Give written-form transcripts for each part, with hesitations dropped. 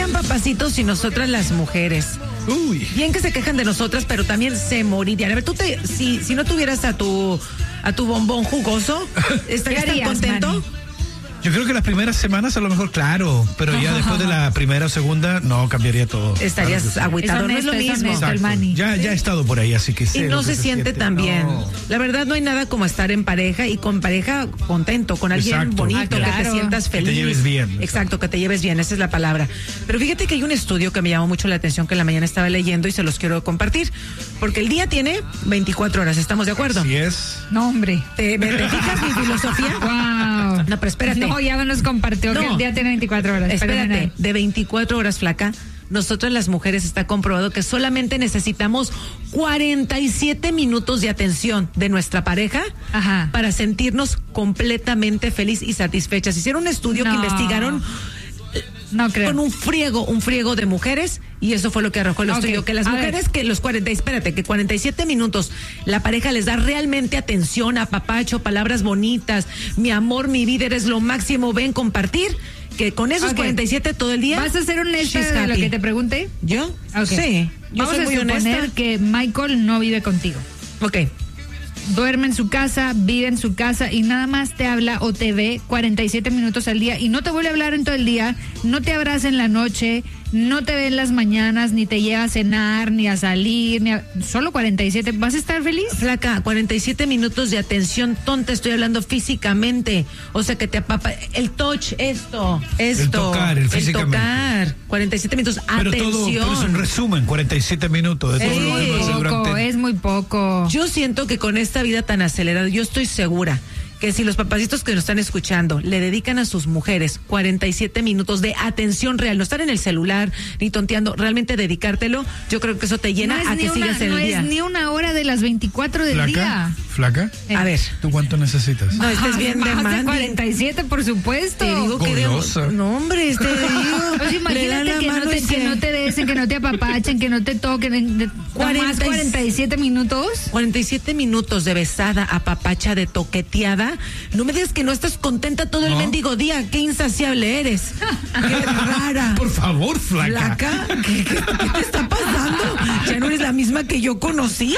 sean papacitos y nosotras las mujeres. Uy. Bien que se quejan de nosotras, pero también se morirían. A ver, si no tuvieras a tu bombón jugoso, ¿estarías tan contento? Manny? Yo creo que las primeras semanas a lo mejor, claro, pero ya después de la primera o segunda, no, cambiaría todo. Estarías claro agüitado, no es lo mismo. el Manny. Ya he estado por ahí, así que sé Y no lo que se siente tan bien. No. La verdad, no hay nada como estar en pareja y con pareja contento, con alguien Exacto. bonito, que te sientas feliz. Que te lleves bien. Exacto, que te lleves bien, esa es la palabra. Pero fíjate que hay un estudio que me llamó mucho la atención que en la mañana estaba leyendo y se los quiero compartir. Porque el día tiene 24 horas, ¿estamos de acuerdo? Así es. No, hombre. ¿Me fijas mi filosofía? Wow. No, pero espérate. No, ya nos compartió que el día tiene 24 horas. Espérate, de 24 horas, flaca. Nosotras las mujeres está comprobado que solamente necesitamos 47 minutos de atención de nuestra pareja para sentirnos completamente feliz y satisfechas. Hicieron un estudio que investigaron no creo. con un friego de mujeres y eso fue lo que arrojó el estudio, que las mujeres que los 47 minutos la pareja les da realmente atención, apapacho, palabras bonitas, mi amor, mi vida, eres lo máximo, ven, compartir, que con esos 47 todo el día. ¿Vas a ser honesta de lo que te pregunté? ¿Yo? Sí. Yo Vamos soy muy a suponer honesta. que Michael no vive contigo. Ok. Duerme en su casa, vive en su casa y nada más te habla o te ve 47 minutos al día y no te vuelve a hablar en todo el día, no te abraza en la noche, no te ve en las mañanas, ni te lleva a cenar, ni a salir, solo 47. ¿Vas a estar feliz? Flaca, 47 minutos de atención tonta, estoy hablando físicamente. O sea, que te apapa, el touch, esto. El tocar, el físicamente. El tocar, 47 minutos, Pero atención. todo es un resumen, 47 minutos de todo lo que vas a hacer durante... Es muy poco. Yo siento que con esta vida tan acelerada, yo estoy segura que si los papacitos que nos están escuchando le dedican a sus mujeres 47 minutos de atención real, no estar en el celular ni tonteando, realmente dedicártelo, yo creo que eso te llena a que sigas en el día. No es ni una hora de las 24 del día. ¿Flaca? A ver. ¿Tú cuánto necesitas? No, estés bien de Más Mandy. 47, por supuesto. Te digo que Golosa. no, hombre, te digo. Oye, imagínate que no te besen, que no te apapachen, que no te toquen. Más 47 minutos. 47 minutos de besada, apapacha, de toqueteada. No me digas que no estás contenta todo el mendigo día. Qué insaciable eres. Qué rara. Por favor, flaca. ¿Flaca? ¿Qué te está pasando? Ya no eres la misma que yo conocía.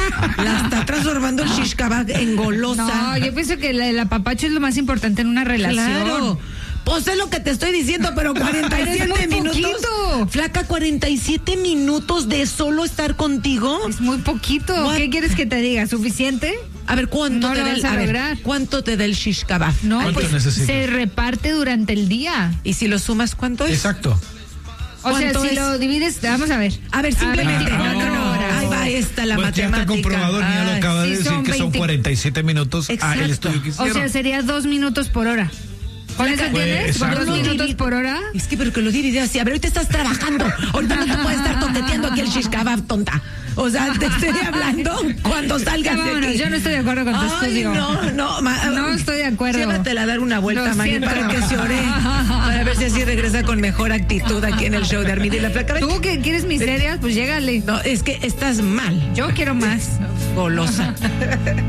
La está transformando el shish kebab en golosa. No, yo pienso que el apapacho es lo más importante en una relación. Claro. Pues es lo que te estoy diciendo, pero 47 muy minutos. poquito. Flaca, 47 minutos de solo estar contigo. Es muy poquito. What? ¿Qué quieres que te diga? ¿Suficiente? A ver, ¿cuánto No te lo da vas a lograr. ¿cuánto te da el shish kebab? No, ¿Cuánto pues necesitas? se reparte durante el día. Y si lo sumas, ¿cuánto es? Exacto. O sea, ¿Cuánto si es? lo divides, vamos a ver. A ver, simplemente. 24 horas. Ahí va esta la Pues ya matemática. está comprobado, ya lo Ay, acaba de sí, decir son que son 20. 47 minutos. Exacto. El estudio que O hicieron. sea, sería 2 minutos por hora. ¿Con eso tienes? ¿Con exacto. 2 minutos por hora? Es que, pero que lo divides así. A ver, ahorita estás trabajando. Ahorita no te puedes estar toqueteando aquí el shish kebab, tonta. O sea, te estoy hablando cuando salgas de Vámonos, aquí. yo no estoy de acuerdo con tu Ay, estudio. no estoy de acuerdo. Llévatela a dar una vuelta, Lo Manny, siento. para que se ore. Para ver si así regresa con mejor actitud aquí en el show de Armida y la Flaca. ¿Tú que quieres miserias? Pues llégale. No, es que estás mal. Yo quiero más. Golosa.